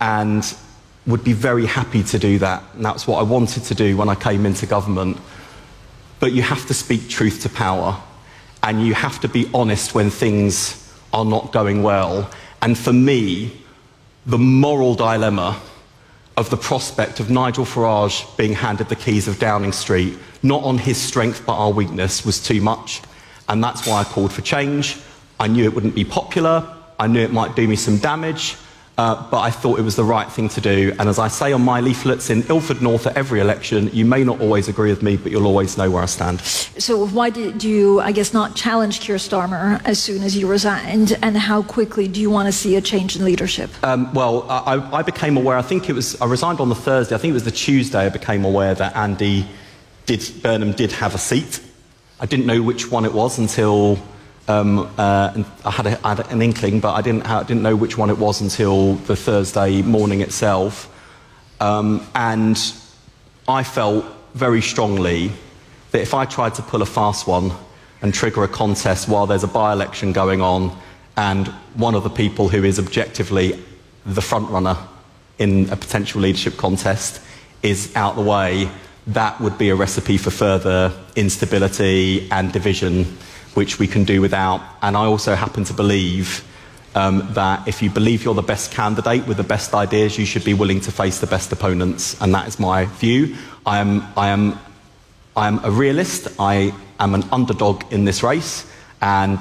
and would be very happy to do that. And that's what I wanted to do when I came into government. But you have to speak truth to power, and you have to be honest when things are not going well. And for me, the moral dilemma of the prospect of Nigel Farage being handed the keys of Downing Street, not on his strength but our weakness, was too much. And that's why I called for change. I knew it wouldn't be popular. I knew it might do me some damage. But I thought it was the right thing to do. And as I say on my leaflets in Ilford North at every election, you may not always agree with me, but you'll always know where I stand. So why did you, I guess, not challenge Keir Starmer as soon as you resigned? And how quickly do you want to see a change in leadership? I became aware, I resigned on the Thursday. I think it was the Tuesday I became aware that Andy Burnham did have a seat. I didn't know which one it was until... I had an inkling, but I didn't know which one it was until the Thursday morning itself. And I felt very strongly that if I tried to pull a fast one and trigger a contest while there's a by-election going on, and one of the people who is objectively the front-runner in a potential leadership contest is out the way, that would be a recipe for further instability and division, which we can do without. And I also happen to believe that if you believe you're the best candidate with the best ideas, you should be willing to face the best opponents. And that is my view. I am a realist. I am an underdog in this race. And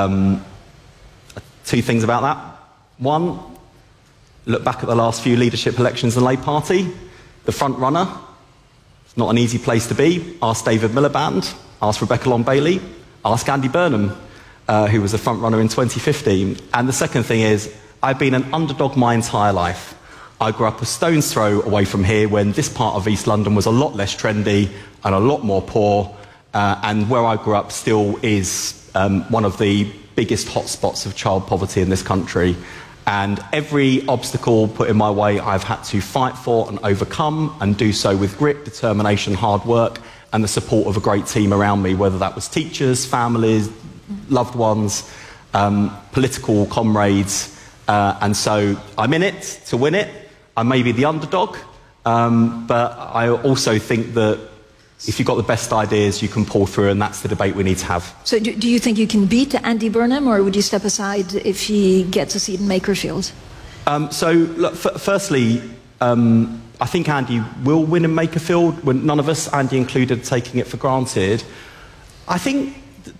two things about that. One, look back at the last few leadership elections in the Labour Party. The front runner, it's not an easy place to be. Ask David Miliband, ask Rebecca Long-Bailey, ask Andy Burnham, who was a front-runner in 2015. And the second thing is, I've been an underdog my entire life. I grew up a stone's throw away from here when this part of East London was a lot less trendy and a lot more poor. And where I grew up still is one of the biggest hotspots of child poverty in this country. And every obstacle put in my way, I've had to fight for and overcome, and do so with grit, determination, hard work, and the support of a great team around me, whether that was teachers, families, loved ones, political comrades. And so I'm in it to win it. I may be the underdog, but I also think that if you've got the best ideas, you can pull through, and that's the debate we need to have. So do you think you can beat Andy Burnham, or would you step aside if he gets a seat in Makerfield? Look, firstly, I think Andy will win in Makerfield. When none of us, Andy included, taking it for granted. I think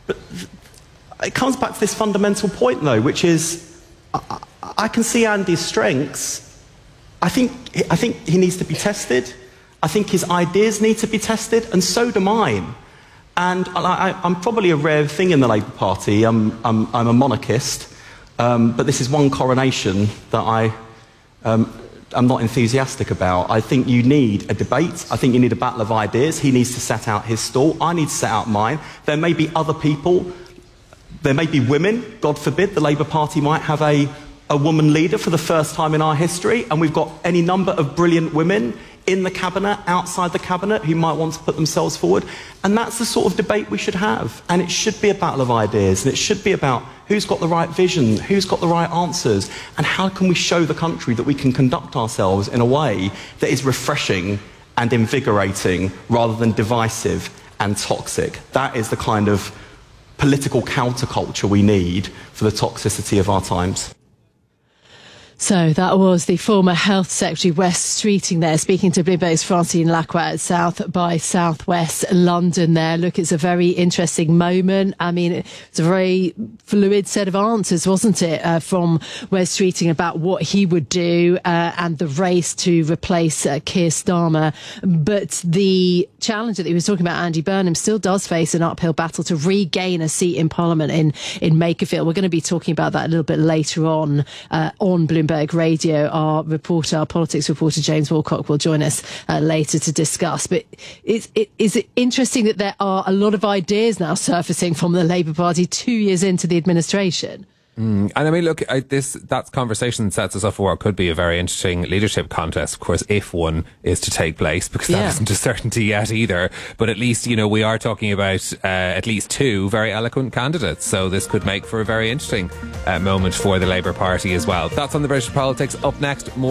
it comes back to this fundamental point, though, which is I can see Andy's strengths. I think he needs to be tested. I think his ideas need to be tested, and so do mine. And I'm probably a rare thing in the Labour Party. I'm a monarchist, but this is one coronation that I'm not enthusiastic about. I think you need a debate. I think you need a battle of ideas. He needs to set out his stall. I need to set out mine. There may be other people. There may be women. God forbid the Labour Party might have a woman leader for the first time in our history, and we've got any number of brilliant women in the cabinet, outside the cabinet, who might want to put themselves forward. And that's the sort of debate we should have. And it should be a battle of ideas, and it should be about who's got the right vision, who's got the right answers, and how can we show the country that we can conduct ourselves in a way that is refreshing and invigorating rather than divisive and toxic. That is the kind of political counterculture we need for the toxicity of our times. So that was the former Health Secretary Wes Streeting there, speaking to Bloomberg's Francine Lacqua at South by Southwest London there. Look, it's a very interesting moment. I mean, it's a very fluid set of answers, wasn't it, from Wes Streeting about what he would do and the race to replace Keir Starmer. But the challenge that he was talking about, Andy Burnham, still does face an uphill battle to regain a seat in Parliament in Makerfield. We're going to be talking about that a little bit later on Bloomberg Radio. Our politics reporter James Walcock will join us later to discuss. But is it interesting that there are a lot of ideas now surfacing from the Labour Party 2 years into the administration? And I mean, look, that conversation sets us up for what could be a very interesting leadership contest, of course, if one is to take place, because that isn't a certainty yet either. But at least, you know, we are talking about at least two very eloquent candidates. So this could make for a very interesting moment for the Labour Party as well. That's on the British Politics. Up next, more